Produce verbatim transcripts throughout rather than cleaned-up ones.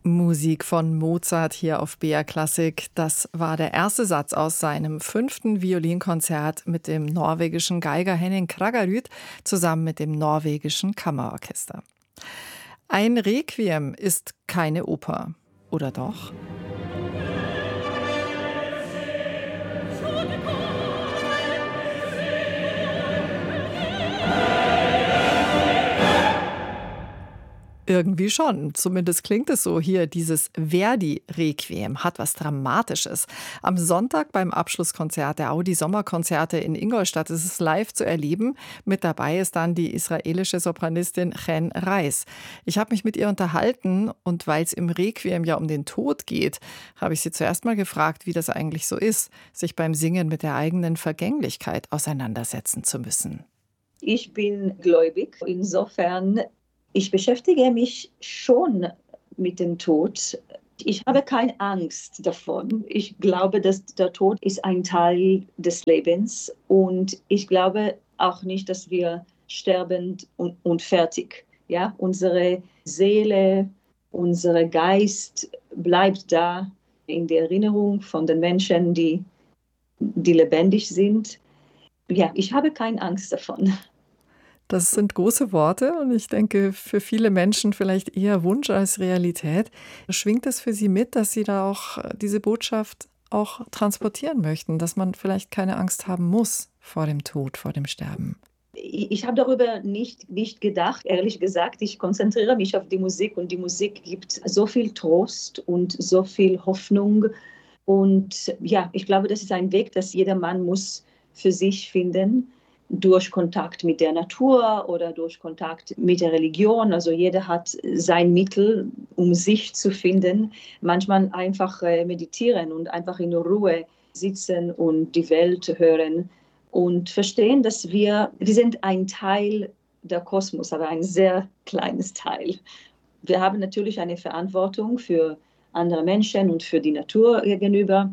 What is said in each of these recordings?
Musik von Mozart hier auf B R Klassik. Das war der erste Satz aus seinem fünften Violinkonzert mit dem norwegischen Geiger Henning Kraggerud zusammen mit dem norwegischen Kammerorchester. Ein Requiem ist keine Oper, oder doch? Irgendwie schon. Zumindest klingt es so hier. Dieses Verdi-Requiem hat was Dramatisches. Am Sonntag beim Abschlusskonzert der Audi-Sommerkonzerte in Ingolstadt ist es live zu erleben. Mit dabei ist dann die israelische Sopranistin Chen Reis. Ich habe mich mit ihr unterhalten und weil es im Requiem ja um den Tod geht, habe ich sie zuerst mal gefragt, wie das eigentlich so ist, sich beim Singen mit der eigenen Vergänglichkeit auseinandersetzen zu müssen. Ich bin gläubig. Insofern Ich beschäftige mich schon mit dem Tod. Ich habe keine Angst davon. Ich glaube, dass der Tod ist ein Teil des Lebens und ich glaube auch nicht, dass wir sterben und, und fertig. Ja? Unsere Seele, unser Geist bleibt da in der Erinnerung von den Menschen, die, die lebendig sind. Ja, ich habe keine Angst davon. Das sind große Worte und ich denke, für viele Menschen vielleicht eher Wunsch als Realität. Schwingt es für Sie mit, dass Sie da auch diese Botschaft auch transportieren möchten, dass man vielleicht keine Angst haben muss vor dem Tod, vor dem Sterben? Ich habe darüber nicht, nicht gedacht, ehrlich gesagt. Ich konzentriere mich auf die Musik und die Musik gibt so viel Trost und so viel Hoffnung. Und ja, ich glaube, das ist ein Weg, das jeder Mann muss für sich finden. Durch Kontakt mit der Natur oder durch Kontakt mit der Religion. Also jeder hat sein Mittel, um sich zu finden. Manchmal einfach meditieren und einfach in Ruhe sitzen und die Welt hören und verstehen, dass wir, wir sind ein Teil der Kosmos, aber ein sehr kleines Teil. Wir haben natürlich eine Verantwortung für andere Menschen und für die Natur gegenüber,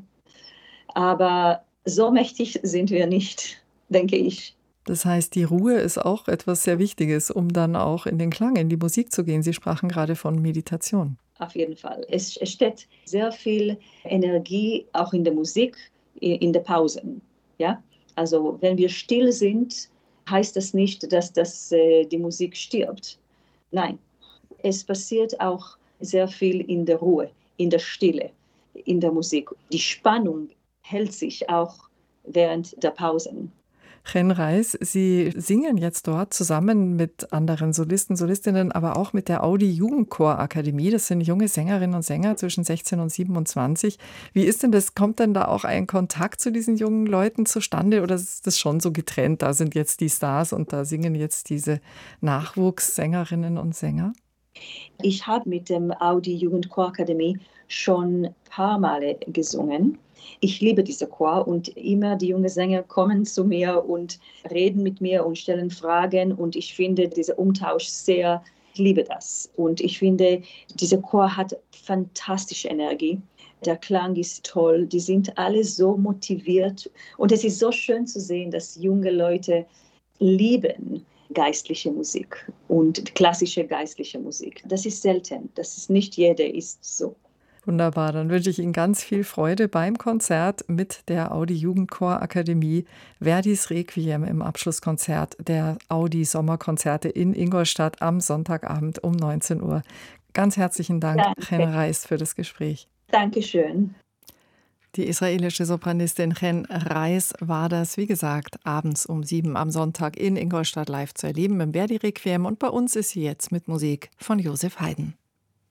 aber so mächtig sind wir nicht, denke ich. Das heißt, die Ruhe ist auch etwas sehr Wichtiges, um dann auch in den Klang, in die Musik zu gehen. Sie sprachen gerade von Meditation. Auf jeden Fall. Es, es steckt sehr viel Energie auch in der Musik, in der Pausen. Ja? Also wenn wir still sind, heißt das nicht, dass das, äh, die Musik stirbt. Nein, es passiert auch sehr viel in der Ruhe, in der Stille, in der Musik. Die Spannung hält sich auch während der Pausen. Chen Reis, Sie singen jetzt dort zusammen mit anderen Solisten, Solistinnen, aber auch mit der Audi Jugendchorakademie. Das sind junge Sängerinnen und Sänger zwischen sechzehn und siebenundzwanzig. Wie ist denn das? Kommt denn da auch ein Kontakt zu diesen jungen Leuten zustande oder ist das schon so getrennt? Da sind jetzt die Stars und da singen jetzt diese Nachwuchssängerinnen und Sänger? Ich habe mit dem Audi Jugendchorakademie schon ein paar Male gesungen. Ich liebe diese Chor und immer die jungen Sänger kommen zu mir und reden mit mir und stellen Fragen und ich finde diesen Umtausch sehr, ich liebe das. Und ich finde, dieser Chor hat fantastische Energie. Der Klang ist toll, die sind alle so motiviert und es ist so schön zu sehen, dass junge Leute lieben geistliche Musik und klassische geistliche Musik. Das ist selten, das ist nicht jeder ist so. Wunderbar, dann wünsche ich Ihnen ganz viel Freude beim Konzert mit der Audi Jugendchorakademie. Verdis Requiem im Abschlusskonzert der Audi Sommerkonzerte in Ingolstadt am Sonntagabend um neunzehn Uhr. Ganz herzlichen Dank, Chen Reis, für das Gespräch. Dankeschön. Die israelische Sopranistin Chen Reis war das, wie gesagt, abends um sieben am Sonntag in Ingolstadt live zu erleben im Verdi Requiem. Und bei uns ist sie jetzt mit Musik von Josef Haydn.